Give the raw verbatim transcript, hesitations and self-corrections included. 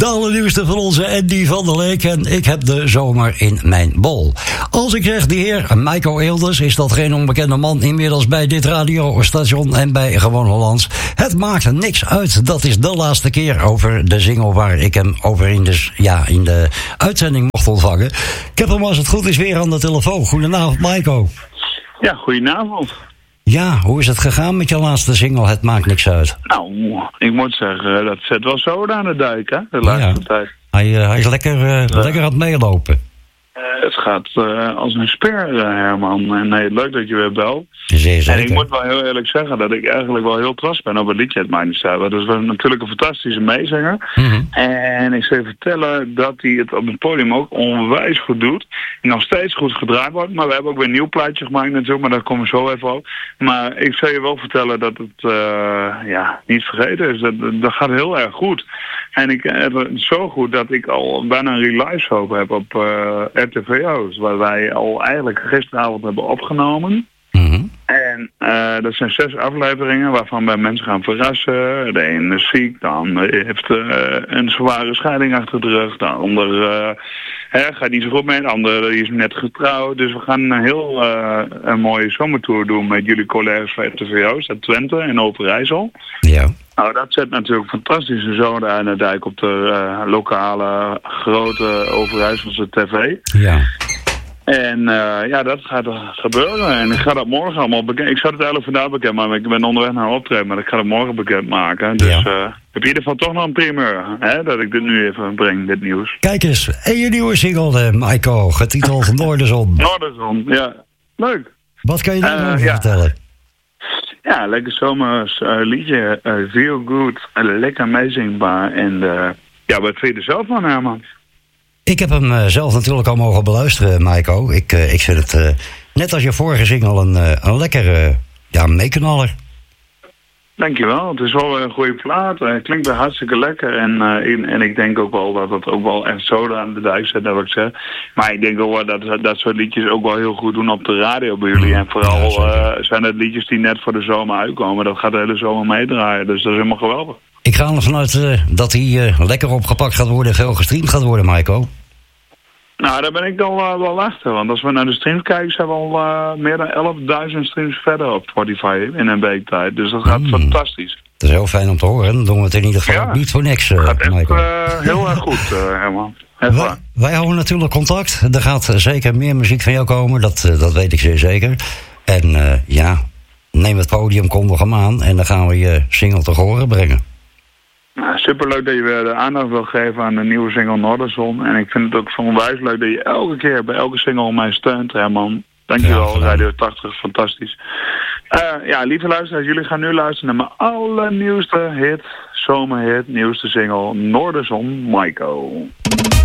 De allernieuwste van onze Andy van der Leek en ik heb de zomer in mijn bol. Als ik zeg de heer Maiko Elders, is dat geen onbekende man inmiddels bij dit radiostation en bij Gewoon Hollands. Het maakt niks uit, dat is de laatste keer over de single waar ik hem over in de, ja, in de uitzending mocht ontvangen. Ik heb hem als het goed is weer aan de telefoon. Goedenavond Maiko. Ja, goedenavond. Ja, hoe is het gegaan met je laatste single? Het maakt niks uit. Nou, ik moet zeggen, dat zet wel zo aan de dijk, hè, de laatste ja. tijd. Hij, uh, hij is lekker, uh, ja. lekker aan het meelopen. Uh, het gaat uh, als een speer, uh, Herman. En nee, leuk dat je weer belt. Zeer zeker. En ik moet wel heel eerlijk zeggen dat ik eigenlijk wel heel trots ben op het liedje Het Maakt Niks Uit. Dat is wel natuurlijk een fantastische meezanger. Mm-hmm. En ik zal je vertellen dat hij het op het podium ook onwijs goed doet. Nog steeds goed gedraaid wordt. Maar we hebben ook weer een nieuw plaatje gemaakt natuurlijk. Maar daar komen we zo even op. Maar ik zal je wel vertellen dat het uh, ja, niet vergeten is. Dat, dat gaat heel erg goed. En ik heb het zo goed dat ik al bijna een release show heb op uh, R T V O's. Waar wij al eigenlijk gisteravond hebben opgenomen. Mm-hmm. En uh, dat zijn zes afleveringen waarvan wij mensen gaan verrassen. De ene is ziek, de ander heeft uh, een zware scheiding achter de rug. De ander uh, hè, gaat niet zo goed mee, de ander is net getrouwd. Dus we gaan een heel uh, een mooie zomertour doen met jullie collega's van R T V O's uit Twente en Overijssel. Ja. Nou, dat zet natuurlijk fantastische zoden aan de dijk op de uh, lokale grote Overijsselse tv. Ja. En uh, ja, dat gaat gebeuren. En ik ga dat morgen allemaal bekend. Ik zou het eigenlijk vandaag bekend maken, maar ik ben onderweg naar een optreden, maar ik ga het morgen bekend maken. Dus ja. uh, heb je in ieder geval toch nog een primeur, hè, dat ik dit nu even breng, dit nieuws. Kijk eens, en je nieuwe single, uh, Maiko, getiteld Noorderzon. Noorderzon, ja. Leuk. Wat kan je daarover uh, ja. vertellen? Ja, lekker zomers uh, liedje. Uh, feel good, uh, lekker meezingbaar. En uh, ja, wat vind je er zelf van, Herman? Ik heb hem uh, zelf natuurlijk al mogen beluisteren, Maiko. Ik, uh, ik vind het, uh, net als je vorige single, een, uh, een lekkere uh, ja, meeknaller. Dankjewel, het is wel een goede plaat. Het klinkt weer hartstikke lekker. En, uh, in, en ik denk ook wel dat het ook wel echt zoden aan de dijk zet, dat wat ik zeg. Maar ik denk ook wel dat dat soort liedjes ook wel heel goed doen op de radio bij jullie. En vooral ja, uh, zijn het liedjes die net voor de zomer uitkomen. Dat gaat de hele zomer meedraaien, dus dat is helemaal geweldig. Ik ga ervan uit uh, dat hij uh, lekker opgepakt gaat worden en veel gestreamd gaat worden, Maiko. Nou, daar ben ik dan uh, wel achter. Want als we naar de streams kijken, zijn we al uh, meer dan elfduizend streams verder op Spotify in een week tijd. Dus dat gaat mm. fantastisch. Dat is heel fijn om te horen. Dan doen we het in ieder geval ja. niet voor niks, uh, gaat echt Maiko. Uh, heel erg goed, uh, Herman. Wij, wij houden natuurlijk contact. Er gaat zeker meer muziek van jou komen. Dat, uh, dat weet ik zeer zeker. En uh, ja, neem het podium, kondig hem aan. En dan gaan we je single te horen brengen. Nou, superleuk dat je weer de aandacht wil geven aan de nieuwe single Noorderzon. En ik vind het ook van onwijs leuk dat je elke keer bij elke single mij steunt, Herman. Dankjewel, ja, Radio tachtig, fantastisch. Uh, ja, lieve luisteraars, jullie gaan nu luisteren naar mijn allernieuwste hit, zomerhit, nieuwste single Noorderzon, Maiko.